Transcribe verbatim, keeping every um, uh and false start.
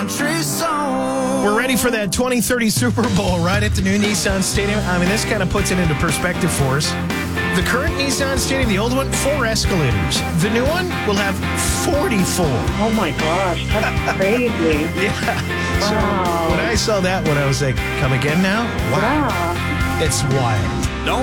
country song. We're ready for that twenty thirty Super Bowl right at the new Nissan Stadium. I mean, this kind of puts it into perspective for us. The current Nissan Stadium, the old one, four escalators. The new one will have forty-four. Oh my gosh, that's crazy. Yeah. Wow. So when I saw that one, I was like, come again now? Wow. Yeah. It's wild.